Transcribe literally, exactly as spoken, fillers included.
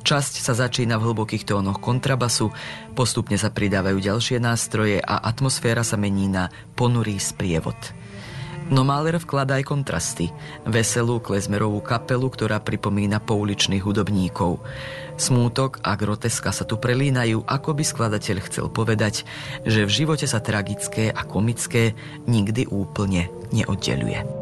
Časť sa začína v hlbokých tónoch kontrabasu, postupne sa pridávajú ďalšie nástroje a atmosféra sa mení na ponurý sprievod. No Mahler vkladá aj kontrasty. Veselú klezmerovú kapelu, ktorá pripomína pouličných hudobníkov. Smútok a groteska sa tu prelínajú, ako by skladateľ chcel povedať, že v živote sa tragické a komické nikdy úplne neoddeľuje.